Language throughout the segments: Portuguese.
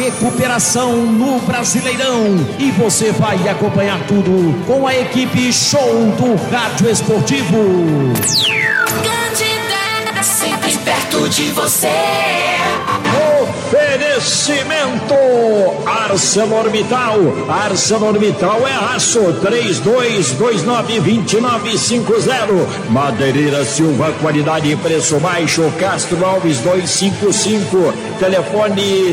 recuperação no Brasileirão. E você vai acompanhar tudo com a equipe Show do Rádio Esportivo. Candidez, sempre perto de você. Oferecimento ArcelorMittal. ArcelorMittal é aço. 3229-2950. Madeireira Silva, qualidade e preço baixo. Castro Alves 255. Telefone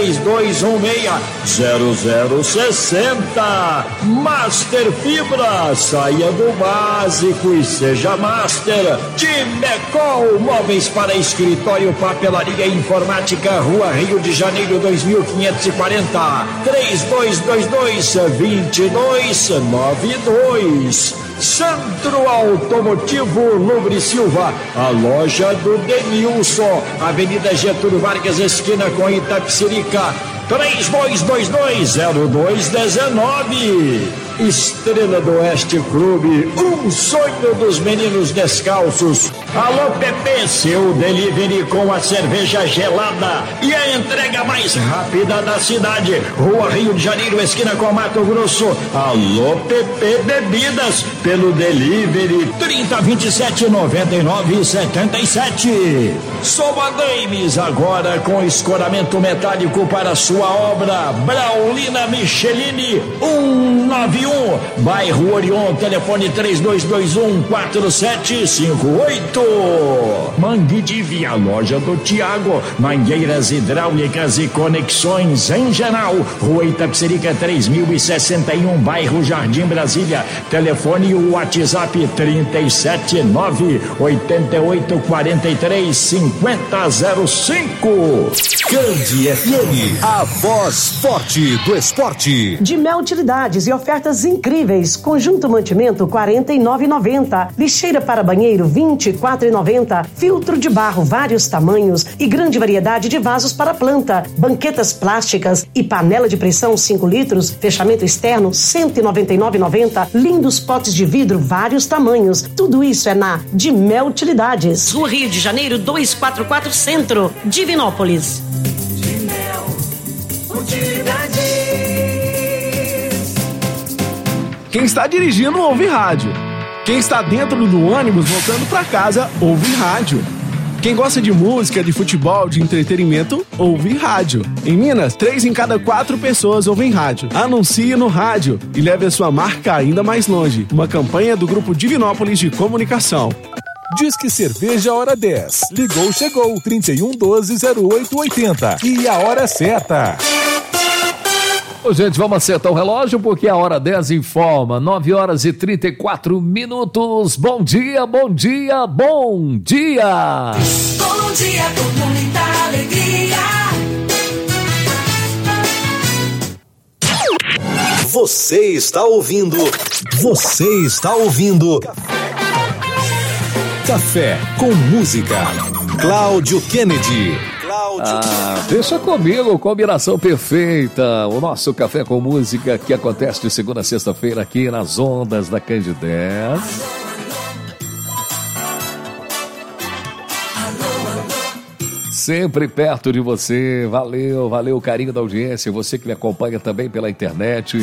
3216-0060. Master Fibra, saia do básico e seja Master. Timecol, móveis para escritório, papelaria e informática, Rua Rio de Janeiro 2540. 3222-2292. Centro Automotivo Lubre Silva, a loja do Denilson, Avenida Getúlio Vargas, esquina com Itapecerica, 3222-0219. Estrela do Oeste Clube, um sonho dos meninos descalços. Alô Pepe, seu delivery com a cerveja gelada e a entrega mais rápida da cidade. Rua Rio de Janeiro, esquina com Mato Grosso. Alô Pepe Bebidas, pelo delivery 3027-9977. Soma Games, agora com escoramento metálico para sua obra. Braulina Michelini 191, bairro Orion, telefone 3221-4758. Mangue de Via, loja do Tiago, mangueiras hidráulicas e conexões em geral. Rua Itapecerica 3061, bairro Jardim Brasília, telefone e o WhatsApp 379-8843-5005. Candi FM, a voz forte do esporte. De Mel Utilidades e ofertas incríveis. Conjunto mantimento R$49,90. Lixeira para banheiro R$24,90. Filtro de barro vários tamanhos e grande variedade de vasos para planta. Banquetas plásticas e panela de pressão 5 litros. Fechamento externo R$199,90. Lindos potes de vidro vários tamanhos. Tudo isso é na De Mel Utilidades. Rua Rio de Janeiro 244 Centro, Divinópolis. De Mel Utilidades. Quem está dirigindo ouve rádio. Quem está dentro do ônibus voltando para casa ouve rádio. Quem gosta de música, de futebol, de entretenimento, ouve rádio. Em Minas, 3 em cada 4 pessoas ouvem rádio. Anuncie no rádio e leve a sua marca ainda mais longe. Uma campanha do Grupo Divinópolis de Comunicação. Disque Cerveja Hora 10. Ligou, chegou. 3112-0880. E a hora certa. Ô, gente, vamos acertar o relógio porque a hora 10 informa. 9h34. Bom dia, bom dia, bom dia. Bom dia com muita alegria. Você está ouvindo. Café com música. Cláudio Kennedy. Deixa comigo, combinação perfeita. O nosso Café com Música que acontece de segunda a sexta-feira aqui nas ondas da Candidez. Sempre perto de você. Valeu o carinho da audiência. Você que me acompanha também pela internet.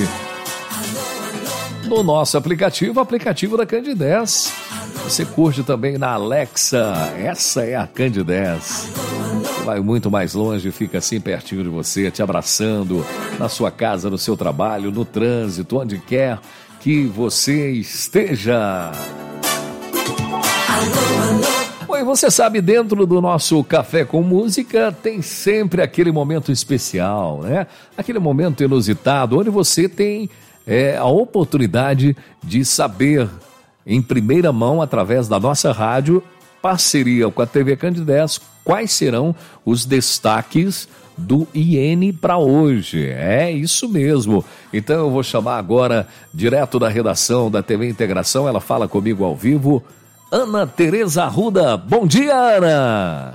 No nosso aplicativo da Candidez. Você curte também na Alexa. Essa é a Candidez. Vai muito mais longe, fica assim pertinho de você, te abraçando, na sua casa, no seu trabalho, no trânsito, onde quer que você esteja. Bom, e você sabe, dentro do nosso Café com Música tem sempre aquele momento especial, né? Aquele momento inusitado, onde você tem a oportunidade de saber em primeira mão, através da nossa rádio, parceria com a TV Candidez, quais serão os destaques do IN para hoje. É isso mesmo. Então eu vou chamar agora, direto da redação da TV Integração, ela fala comigo ao vivo, Ana Tereza Arruda. Bom dia, Ana!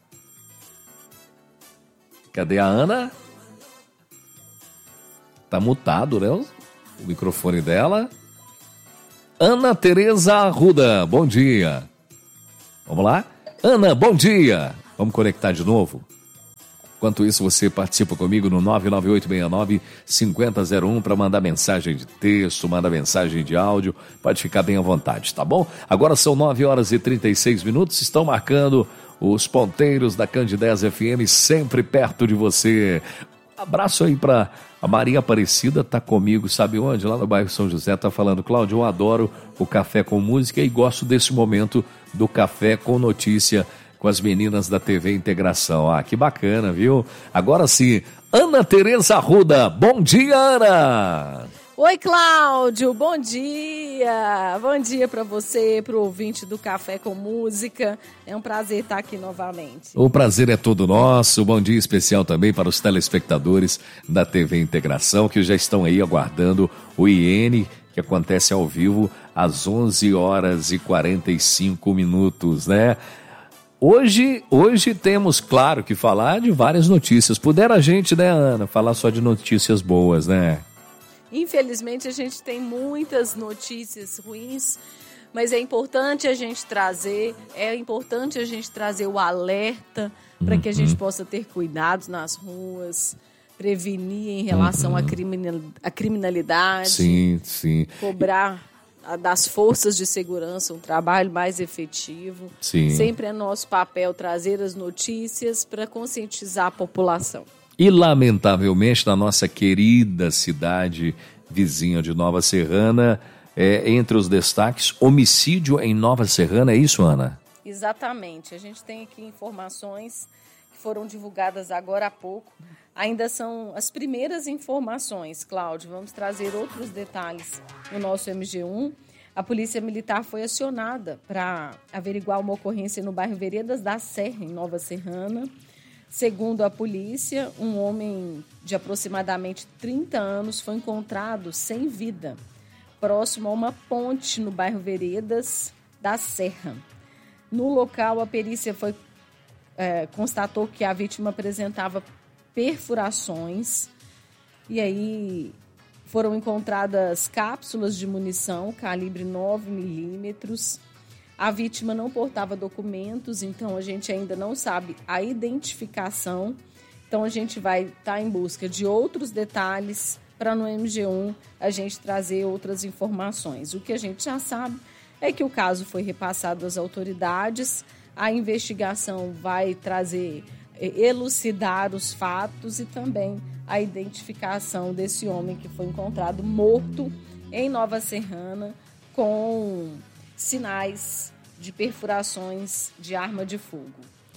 Cadê a Ana? Tá mutado, né? O microfone dela. Ana Tereza Arruda, bom dia. Vamos lá? Ana, bom dia. Vamos conectar de novo? Enquanto isso, você participa comigo no 99869-5001 para mandar mensagem de texto, mandar mensagem de áudio. Pode ficar bem à vontade, tá bom? Agora são 9h36, estão marcando os ponteiros da Candidez FM sempre perto de você. Abraço aí para a Maria Aparecida, tá comigo, sabe onde? Lá no bairro São José, tá falando: Cláudio, eu adoro o Café com Música e gosto desse momento do Café com Notícia com as meninas da TV Integração. Ah, que bacana, viu? Agora sim, Ana Tereza Arruda. Bom dia, Ana! Oi, Cláudio, bom dia! Bom dia para você, para o ouvinte do Café com Música. É um prazer estar aqui novamente. O prazer é todo nosso. Bom dia especial também para os telespectadores da TV Integração, que já estão aí aguardando o IN, que acontece ao vivo às 11h45, né? Hoje temos, claro, que falar de várias notícias. Pudera a gente, né, Ana, falar só de notícias boas, né? Infelizmente, a gente tem muitas notícias ruins, mas é importante a gente trazer o alerta para que a gente possa ter cuidados nas ruas, prevenir em relação à criminalidade, sim. cobrar das forças de segurança um trabalho mais efetivo. Sim. Sempre é nosso papel trazer as notícias para conscientizar a população. E, lamentavelmente, na nossa querida cidade vizinha de Nova Serrana, entre os destaques, homicídio em Nova Serrana, é isso, Ana? Exatamente. A gente tem aqui informações que foram divulgadas agora há pouco. Ainda são as primeiras informações, Cláudio. Vamos trazer outros detalhes no nosso MG1. A Polícia Militar foi acionada para averiguar uma ocorrência no bairro Veredas da Serra, em Nova Serrana. Segundo a polícia, um homem de aproximadamente 30 anos foi encontrado sem vida, próximo a uma ponte no bairro Veredas da Serra. No local, a perícia constatou que a vítima apresentava perfurações e aí foram encontradas cápsulas de munição calibre 9 milímetros. A vítima não portava documentos, então a gente ainda não sabe a identificação. Então a gente vai estar em busca de outros detalhes para no MG1 a gente trazer outras informações. O que a gente já sabe é que o caso foi repassado às autoridades, a investigação vai elucidar os fatos e também a identificação desse homem que foi encontrado morto em Nova Serrana com sinais de perfurações de arma de fogo.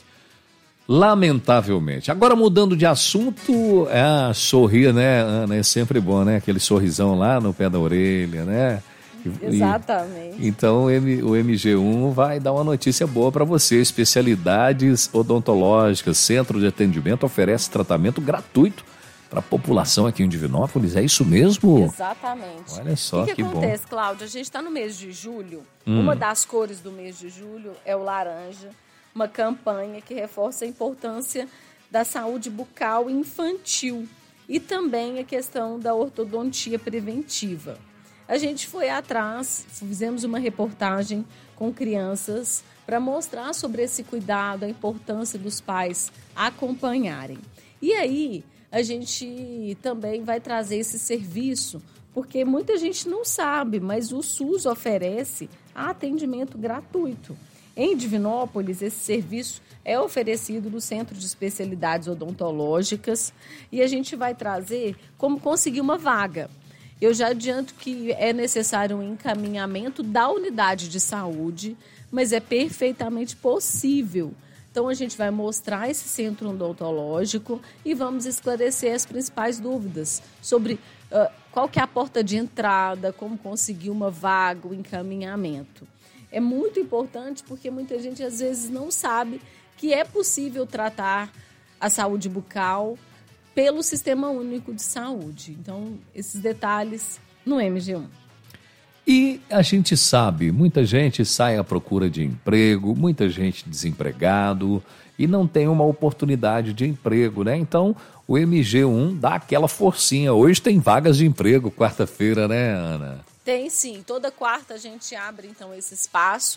Lamentavelmente. Agora, mudando de assunto, sorrir, né, Ana? É sempre bom, né? Aquele sorrisão lá no pé da orelha, né? Exatamente. Então, o MG1 vai dar uma notícia boa para você. Especialidades odontológicas, centro de atendimento oferece tratamento gratuito para a população aqui em Divinópolis. É isso mesmo? Exatamente. Olha só que bom. O que acontece, Cláudio? A gente está no mês de julho. Uma das cores do mês de julho é o laranja. Uma campanha que reforça a importância da saúde bucal infantil e também a questão da ortodontia preventiva. A gente foi atrás, fizemos uma reportagem com crianças para mostrar sobre esse cuidado, a importância dos pais acompanharem. E aí, a gente também vai trazer esse serviço, porque muita gente não sabe, mas o SUS oferece atendimento gratuito. Em Divinópolis, esse serviço é oferecido no Centro de Especialidades Odontológicas e a gente vai trazer como conseguir uma vaga. Eu já adianto que é necessário um encaminhamento da unidade de saúde, mas é perfeitamente possível. Então, a gente vai mostrar esse centro odontológico e vamos esclarecer as principais dúvidas sobre qual que é a porta de entrada, como conseguir uma vaga, o encaminhamento. É muito importante porque muita gente, às vezes, não sabe que é possível tratar a saúde bucal pelo Sistema Único de Saúde. Então, esses detalhes no MG1. E a gente sabe, muita gente sai à procura de emprego, muita gente desempregado e não tem uma oportunidade de emprego, né? Então, o MG1 dá aquela forcinha. Hoje tem vagas de emprego, quarta-feira, né, Ana? Tem sim, toda quarta a gente abre então esse espaço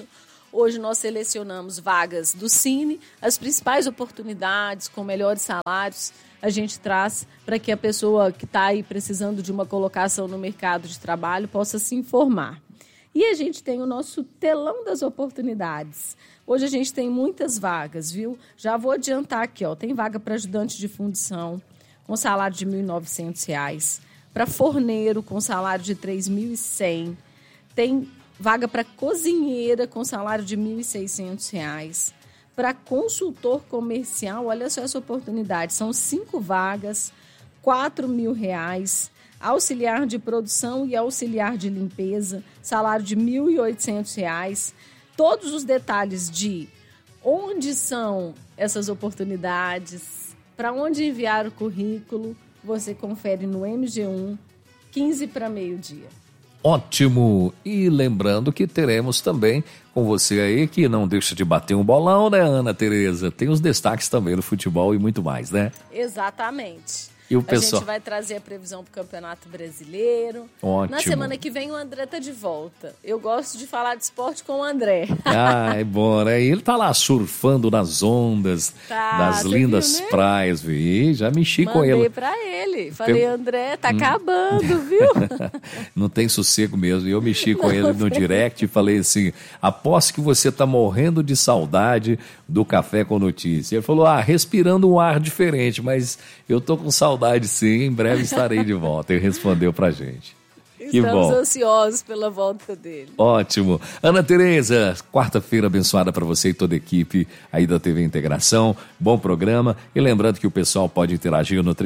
Hoje nós selecionamos vagas do Cine, as principais oportunidades com melhores salários a gente traz para que a pessoa que está aí precisando de uma colocação no mercado de trabalho possa se informar. E a gente tem o nosso telão das oportunidades. Hoje a gente tem muitas vagas, viu? Já vou adiantar aqui, ó, tem vaga para ajudante de fundição com salário de R$ 1.900, para forneiro com salário de R$ 3.100, tem vaga para cozinheira com salário de R$ 1.600, para consultor comercial, olha só essa oportunidade, são 5 vagas, R$ 4.000, auxiliar de produção e auxiliar de limpeza, salário de R$ 1.800. Todos os detalhes de onde são essas oportunidades, para onde enviar o currículo, você confere no MG1, 15 para meio-dia. Ótimo! E lembrando que teremos também com você aí, que não deixa de bater um bolão, né, Ana Tereza? Tem os destaques também do futebol e muito mais, né? Exatamente. E o pessoal... A gente vai trazer a previsão para o Campeonato Brasileiro. Ótimo. Na semana que vem o André tá de volta. Eu gosto de falar de esporte com o André. Ah, é bom, né? E ele tá lá surfando nas ondas das lindas, viu, né? Praias, viu? Já mexi com ele. Mandei pra ele. Falei, André, tá acabando, viu? Não tem sossego mesmo. E eu mexi com ele no direct e falei assim, aposto que você tá morrendo de saudade do Café com Notícia. Ele falou, respirando um ar diferente, mas eu tô com saudade sim, em breve estarei de volta. Ele respondeu pra gente. Estamos ansiosos pela volta dele. Ótimo. Ana Tereza, quarta-feira abençoada para você e toda a equipe aí da TV Integração. Bom programa. E lembrando que o pessoal pode interagir no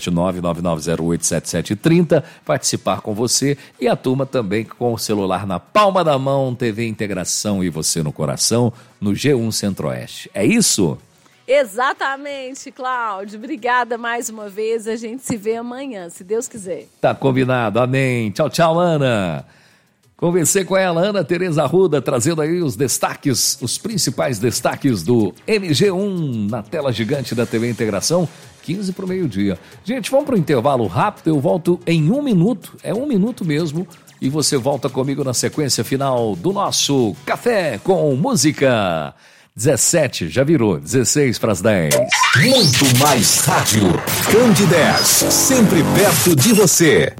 379-9908-7730, participar com você e a turma também com o celular na palma da mão, TV Integração e você no coração, no G1 Centro-Oeste. É isso? Exatamente, Cláudio. Obrigada mais uma vez. A gente se vê amanhã, se Deus quiser. Tá combinado. Amém. Tchau, tchau, Ana. Conversei com ela, Ana Tereza Arruda, trazendo aí os destaques, os principais destaques do MG1 na tela gigante da TV Integração, 15 para o meio-dia. Gente, vamos para o intervalo rápido. Eu volto em 1 minuto. É 1 minuto mesmo. E você volta comigo na sequência final do nosso Café com Música. 17, já virou, 16 para as 10. Muito mais rádio. Candidez, sempre perto de você.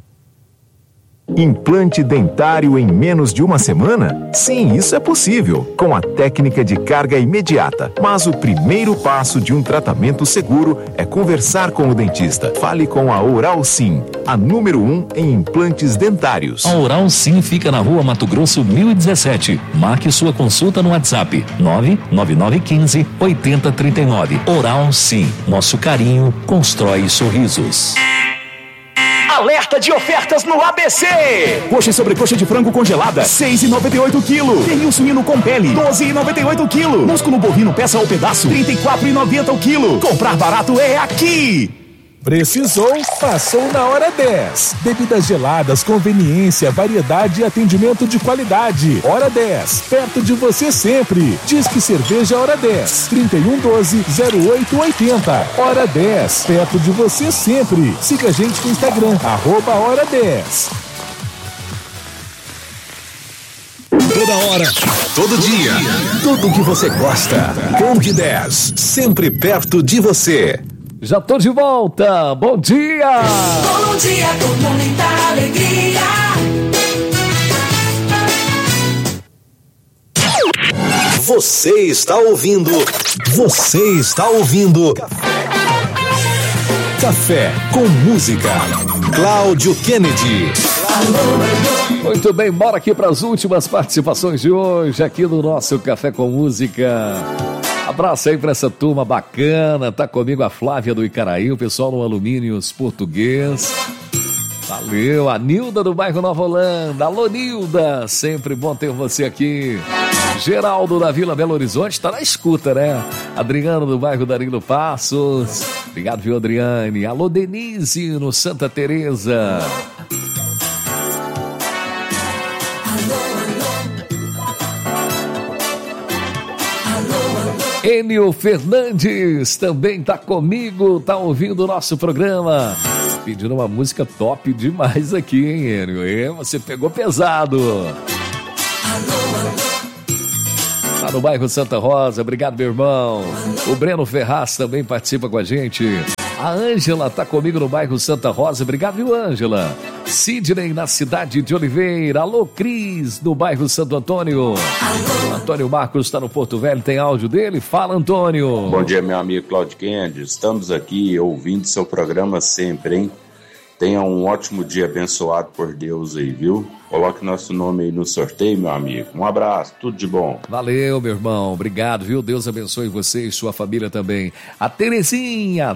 Implante dentário em menos de 1 semana? Sim, isso é possível, com a técnica de carga imediata. Mas o primeiro passo de um tratamento seguro é conversar com o dentista. Fale com a Oral Sim, a número 1 em implantes dentários. A Oral Sim fica na Rua Mato Grosso 1017. Marque sua consulta no WhatsApp 99915-8039. Oral Sim, nosso carinho constrói sorrisos. Alerta de ofertas no ABC. Coxa e sobrecoxa de frango congelada, 6,98 kg. Pernil suíno com pele, 12,98 kg. Músculo bovino peça ao pedaço, 34,90 o quilo. Comprar barato é aqui. Precisou? Passou na Hora 10. Bebidas geladas, conveniência, variedade e atendimento de qualidade. Hora 10, perto de você sempre. Disque Cerveja Hora 10, 3112-0880. Hora 10, perto de você sempre. Siga a gente no Instagram, @Hora 10. Toda hora, todo dia, tudo o que você gosta. Candidez, sempre perto de você. Já tô de volta, bom dia! Bom dia com muita alegria. Você está ouvindo Café com Música. Cláudio Kennedy. Muito bem, bora aqui para as últimas participações de hoje aqui no nosso Café com Música. Abraço aí pra essa turma bacana, tá comigo a Flávia do Icaraí, o pessoal no Alumínios Português. Valeu, a Nilda do bairro Nova Holanda. Alô, Nilda, sempre bom ter você aqui. Geraldo da Vila Belo Horizonte, tá na escuta, né? Adriano do bairro Darilo Passos. Obrigado, viu, Adriane. Alô, Denise no Santa Teresa. Enio Fernandes também tá comigo, tá ouvindo o nosso programa. Pedindo uma música top demais aqui, hein, Enio? Você pegou pesado. Lá no bairro Santa Rosa, obrigado, meu irmão. O Breno Ferraz também participa com a gente. A Ângela tá comigo no bairro Santa Rosa, obrigado, viu, Ângela? Sidney na cidade de Oliveira. Alô, Cris, no bairro Santo Antônio. Antônio Marcos está no Porto Velho, tem áudio dele? Fala, Antônio. Bom dia, meu amigo Claudio Kennedy. Estamos aqui ouvindo seu programa sempre, hein? Tenha um ótimo dia abençoado por Deus aí, viu? Coloque nosso nome aí no sorteio, meu amigo. Um abraço, tudo de bom. Valeu, meu irmão. Obrigado, viu? Deus abençoe você e sua família também. A Terezinha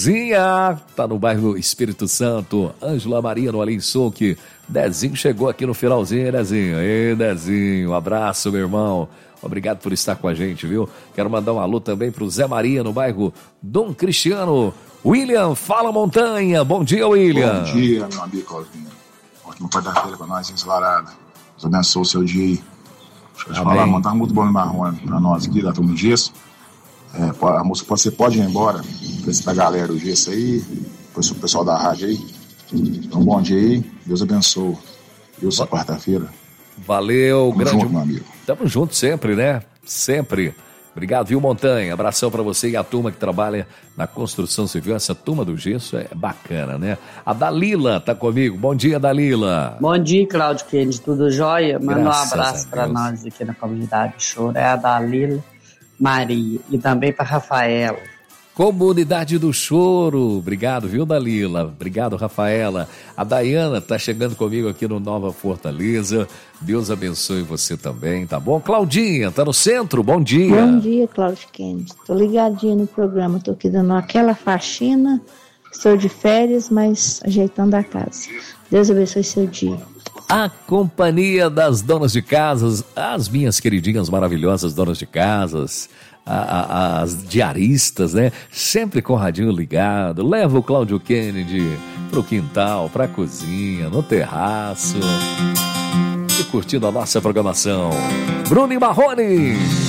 tá no bairro Espírito Santo. Ângela Maria no Alinsoque. Dezinho chegou aqui no finalzinho, Dezinho. Ei, Dezinho, um abraço, meu irmão. Obrigado por estar com a gente, viu? Quero mandar um alô também pro Zé Maria no bairro Dom Cristiano. William, fala Montanha. Bom dia, William. Bom dia, meu amigo Claudinho. Ótima quarta-feira pra nós, ensolarada. Deus abençoe o seu dia aí. Deixa eu te falar, mano, tá muito bom no Marrone pra nós aqui, da turma do Gesso. A música você pode ir embora, pra galera do Gesso aí, pro pessoal da rádio aí. Então, bom dia aí, Deus abençoe. Deus, essa quarta-feira. Valeu, Tamo grande. junto, meu amigo. Tamo junto sempre, né? Sempre. Obrigado, viu, Montanha? Abração pra você e a turma que trabalha na construção civil. Essa turma do gesso é bacana, né? A Dalila tá comigo. Bom dia, Dalila. Bom dia, Claudio Kennedy. Tudo jóia? Manda um Graças abraço a para Deus. nós aqui na comunidade Choro. É a Dalila Maria. E também para Rafaela. Comunidade do Choro. Obrigado, viu, Dalila? Obrigado, Rafaela. A Dayana tá chegando comigo aqui no Nova Fortaleza. Deus abençoe você também, tá bom? Claudinha, tá no centro? Bom dia. Bom dia, Claudio Kennedy. Tô ligadinha no programa, tô aqui dando aquela faxina. Estou de férias, mas ajeitando a casa. Deus abençoe seu dia. A companhia das donas de casas, as minhas queridinhas maravilhosas donas de casas, as diaristas, né? Sempre com o radinho ligado. Leva o Claudio Kennedy pro quintal, pra cozinha, no terraço. E curtindo a nossa programação. Bruno e Marrone.